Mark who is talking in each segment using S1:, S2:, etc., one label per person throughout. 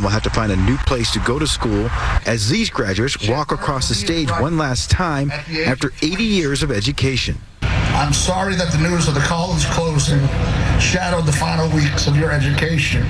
S1: will have to find a new place to go to school as these graduates walk across the stage one last time after 80 years of education.
S2: I'm sorry that the news of the college closing shadowed the final weeks of your education.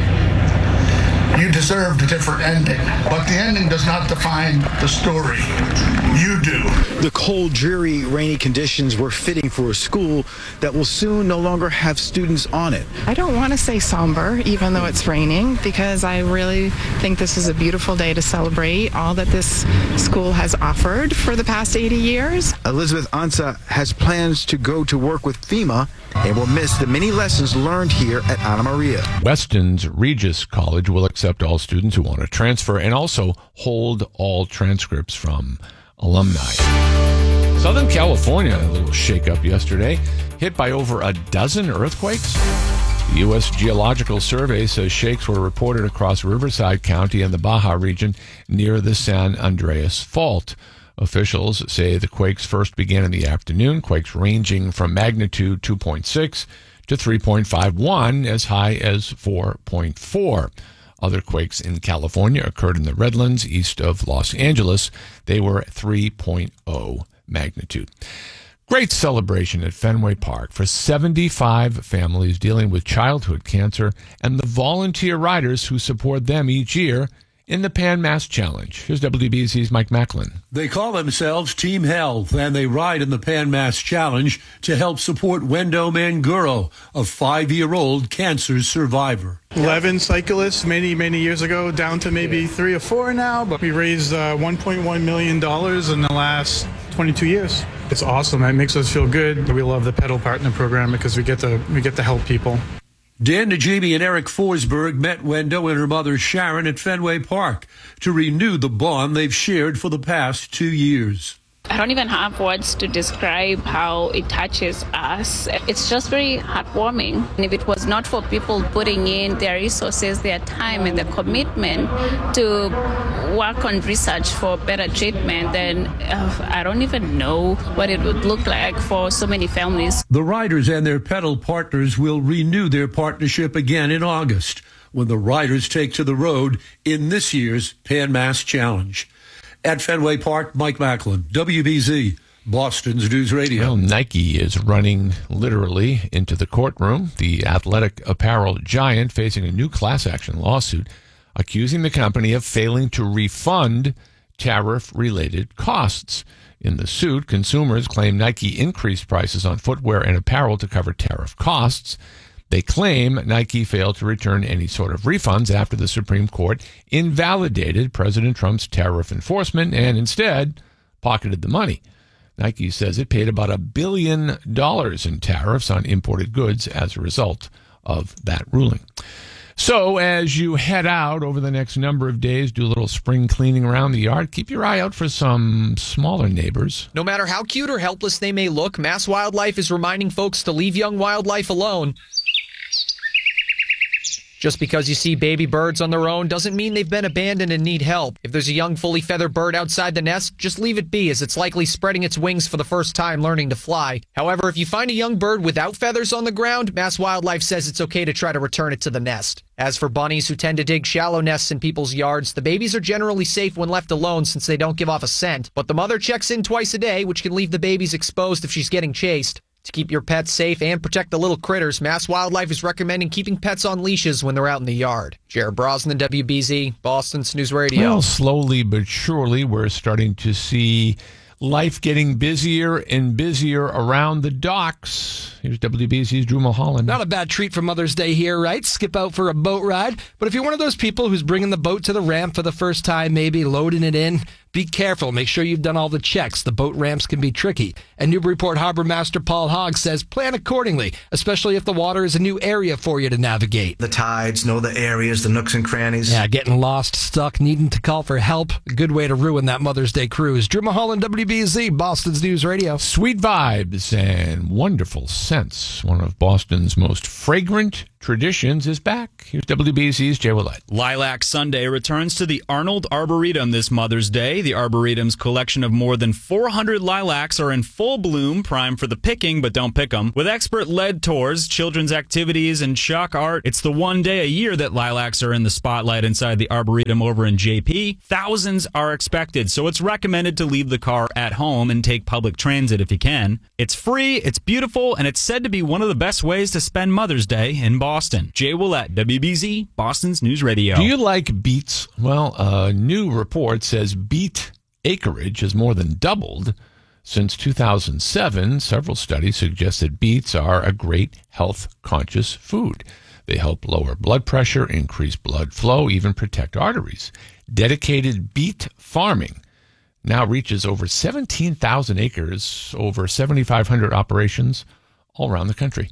S2: You deserved a different ending, but the ending does not define the story. You do.
S1: The cold, dreary, rainy conditions were fitting for a school that will soon no longer have students on it.
S3: I don't want to say somber, even though it's raining, because I really think this is a beautiful day to celebrate all that this school has offered for the past 80 years.
S1: Elizabeth Ansa has plans to go to work with FEMA and will miss the many lessons learned here at Anna Maria.
S4: Weston's Regis College will accept all students who want to transfer and also hold all transcripts from alumni. Southern California, a little shakeup yesterday, hit by over a dozen earthquakes. The U.S. Geological Survey says shakes were reported across Riverside County and the Baja region near the San Andreas Fault. Officials say the quakes first began in the afternoon, quakes ranging from magnitude 2.6 to 3.51, as high as 4.4. Other quakes in California occurred in the Redlands, east of Los Angeles. They were 3.0 magnitude. Great celebration at Fenway Park for 75 families dealing with childhood cancer and the volunteer riders who support them each year in the Pan Mass Challenge. Here's WBZ's Mike Macklin.
S5: They call themselves Team Health, and they ride in the Pan Mass Challenge to help support Wendo Manguro, a 5-year-old cancer survivor.
S6: 11 cyclists many years ago, down to maybe 3 or 4 now, but we raised $1.1 million in the last 22 years. It's awesome. It makes us feel good. We love the Pedal Partner Program because we get to help people.
S5: Dan Najibi and Eric Forsberg met Wendo and her mother Sharon at Fenway Park to renew the bond they've shared for the past 2 years.
S7: I don't even have words to describe how it touches us. It's just very heartwarming. And if it was not for people putting in their resources, their time, and their commitment to work on research for better treatment, then I don't even know what it would look like for so many families.
S5: The riders and their pedal partners will renew their partnership again in August when the riders take to the road in this year's Pan Mass Challenge. At Fenway Park, Mike Macklin, WBZ, Boston's News Radio.
S4: Well, Nike is running literally into the courtroom. The athletic apparel giant facing a new class action lawsuit accusing the company of failing to refund tariff-related costs. In the suit, consumers claim Nike increased prices on footwear and apparel to cover tariff costs. They claim Nike failed to return any sort of refunds after the Supreme Court invalidated President Trump's tariff enforcement and instead pocketed the money. Nike says it paid about $1 billion in tariffs on imported goods as a result of that ruling. So as you head out over the next number of days, do a little spring cleaning around the yard, keep your eye out for some smaller neighbors.
S8: No matter how cute or helpless they may look, Mass Wildlife is reminding folks to leave young wildlife alone. Just because you see baby birds on their own doesn't mean they've been abandoned and need help. If there's a young fully feathered bird outside the nest, just leave it be, as it's likely spreading its wings for the first time learning to fly. However, if you find a young bird without feathers on the ground, Mass Wildlife says it's okay to try to return it to the nest. As for bunnies who tend to dig shallow nests in people's yards, the babies are generally safe when left alone since they don't give off a scent, but the mother checks in twice a day, which can leave the babies exposed if she's getting chased. To keep your pets safe and protect the little critters, Mass Wildlife is recommending keeping pets on leashes when they're out in the yard. Jared Brosnan, WBZ, Boston's News Radio.
S4: Well, slowly but surely, we're starting to see life getting busier and busier around the docks. Here's WBZ's Drew Mulholland.
S9: Not a bad treat for Mother's Day here, right? Skip out for a boat ride. But if you're one of those people who's bringing the boat to the ramp for the first time, maybe loading it in, be careful. Make sure you've done all the checks. The boat ramps can be tricky. And Newburyport Harbor Master Paul Hogg says plan accordingly, especially if the water is a new area for you to navigate.
S10: The tides, know the areas, the nooks and crannies.
S9: Yeah, getting lost, stuck, needing to call for help. A good way to ruin that Mother's Day cruise. Drew Mulholland, WBZ, Boston's News Radio.
S4: Sweet vibes and wonderful scents. One of Boston's most fragrant Traditions is back. Here's WBZ's Jay Willett.
S11: Lilac Sunday returns to the Arnold Arboretum this Mother's Day. The Arboretum's collection of more than 400 lilacs are in full bloom, primed for the picking, but don't pick them. With expert-led tours, children's activities, and shock art, it's the one day a year that lilacs are in the spotlight inside the Arboretum over in JP. Thousands are expected, so it's recommended to leave the car at home and take public transit if you can. It's free, it's beautiful, and it's said to be one of the best ways to spend Mother's Day in Boston. Jay Willett, WBZ, Boston's News Radio.
S4: Do you like beets? Well, a new report says beet acreage has more than doubled since 2007. Several studies suggest that beets are a great health-conscious food. They help lower blood pressure, increase blood flow, even protect arteries. Dedicated beet farming now reaches over 17,000 acres, over 7,500 operations all around the country.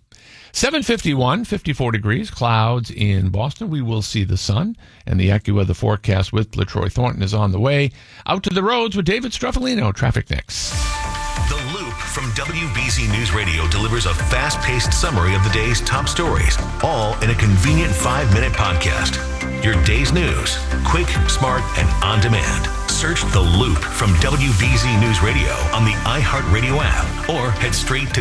S4: 7:51, 54 degrees, clouds in Boston. We will see the sun, and the AccuWeather forecast with LaTroy Thornton is on the way. Out to the roads with David Struffolino. Traffic next.
S12: The Loop from WBZ News Radio delivers a fast-paced summary of the day's top stories, all in a convenient 5-minute podcast. Your day's news, quick, smart, and on demand. Search The Loop from WBZ News Radio on the iHeartRadio app or head straight to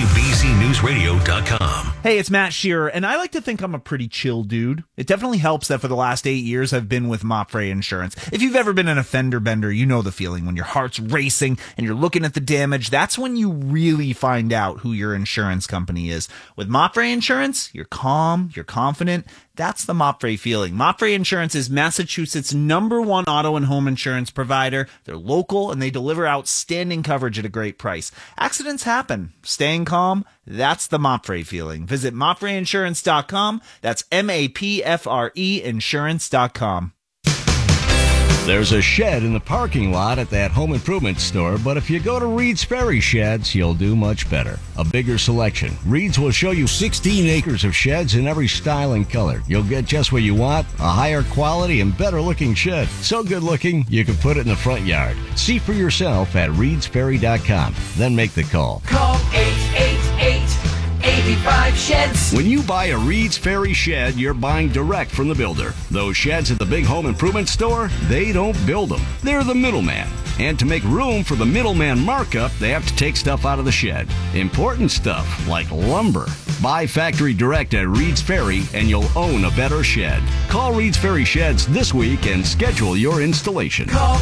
S12: WBZNewsRadio.com.
S13: Hey, it's Matt Shearer, and I like to think I'm a pretty chill dude. It definitely helps that for the last 8 years I've been with Mopfre Insurance. If you've ever been in a fender bender, you know the feeling when your heart's racing and you're looking at the damage. That's when you really find out who your insurance company is. With Mopfre Insurance, you're calm, you're confident. That's the Mopfre feeling. Mopfre Insurance is Massachusetts' #1 auto and home insurance provider. They're local and they deliver outstanding coverage at a great price. Accidents happen. Staying calm, that's the Mopfre feeling. Visit MopfreInsurance.com. That's MAPFRE Insurance.com.
S14: There's a shed in the parking lot at that home improvement store, but if you go to Reed's Ferry Sheds, you'll do much better. A bigger selection. Reed's will show you 16 acres of sheds in every style and color. You'll get just what you want, a higher quality and better looking shed. So good looking, you can put it in the front yard. See for yourself at reedsferry.com. Then make the call.
S15: Call 888-85-SHEDS.
S14: When you buy a Reed's Ferry shed, you're buying direct from the builder. Those sheds at the big home improvement store, they don't build them. They're the middleman. And to make room for the middleman markup, they have to take stuff out of the shed. Important stuff like lumber. Buy factory direct at Reed's Ferry and you'll own a better shed. Call Reed's Ferry Sheds this week and schedule your installation.
S15: Call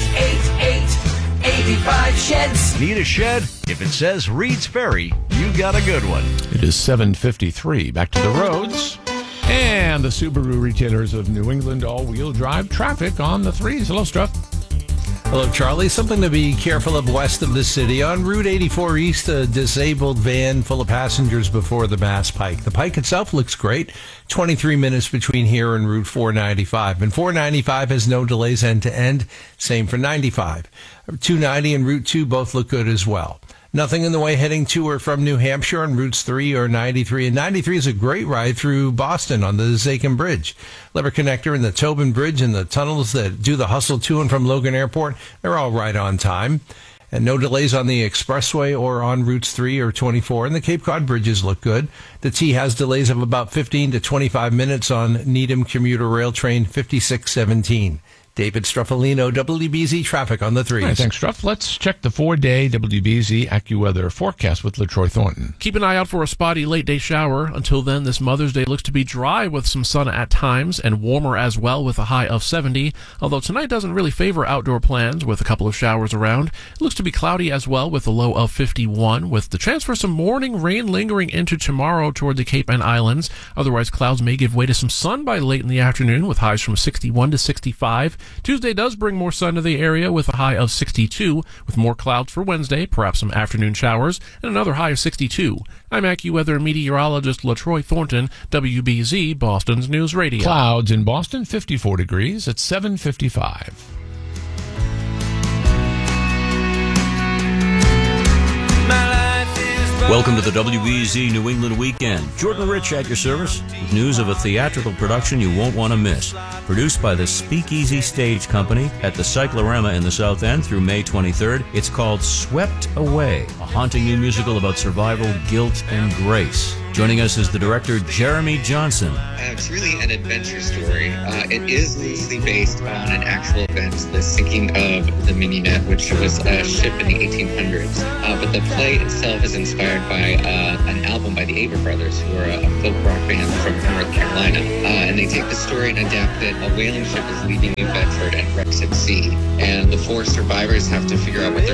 S15: 888-85-SHEDS.
S14: Need a shed? If it says Reed's Ferry, you got a good one.
S4: It is 7:53. Back to the roads. And the Subaru retailers of New England all-wheel drive traffic on the 3s. Hello, Struff.
S9: Hello, Charlie. Something to be careful of west of the city. On Route 84 East, a disabled van full of passengers before the Mass Pike. The Pike itself looks great. 23 minutes between here and Route 495. And 495 has no delays end to end. Same for 95. 290 and Route 2 both look good as well. Nothing in the way heading to or from New Hampshire on Routes 3 or 93. And 93 is a great ride through Boston on the Zakin Bridge. Lever Connector and the Tobin Bridge and the tunnels that do the hustle to and from Logan Airport, they're all right on time. And no delays on the expressway or on Routes 3 or 24. And the Cape Cod bridges look good. The T has delays of about 15 to 25 minutes on Needham Commuter Rail Train 5617. David Struffolino, WBZ Traffic on the 3s.
S4: All right, thanks, Struff. Let's check the 4-day WBZ AccuWeather forecast with LaTroy Thornton.
S16: Keep an eye out for a spotty late-day shower. Until then, this Mother's Day looks to be dry with some sun at times and warmer as well with a high of 70. Although tonight doesn't really favor outdoor plans with a couple of showers around. It looks to be cloudy as well with a low of 51 with the chance for some morning rain lingering into tomorrow toward the Cape and Islands. Otherwise, clouds may give way to some sun by late in the afternoon with highs from 61 to 65. Tuesday does bring more sun to the area with a high of 62, with more clouds for Wednesday, perhaps some afternoon showers, and another high of 62. I'm AccuWeather meteorologist LaTroy Thornton, WBZ, Boston's News Radio.
S4: Clouds in Boston, 54 degrees at 7:55.
S17: Welcome to the WBZ New England Weekend. Jordan Rich at your service with news of a theatrical production you won't want to miss. Produced by the Speakeasy Stage Company at the Cyclorama in the South End through May 23rd. It's called Swept Away, a haunting new musical about survival, guilt, and grace. Joining us is the director, Jeremy Johnson.
S18: It's really an adventure story. It is loosely based on an actual event, the sinking of the Mignonette, which was a ship in the 1800s. But the play itself is inspired by an album by the Avett Brothers, who are a folk rock band from North Carolina. And they take the story and adapt it. A whaling ship is leaving New Bedford and wrecks at sea. And the four survivors have to figure out what they're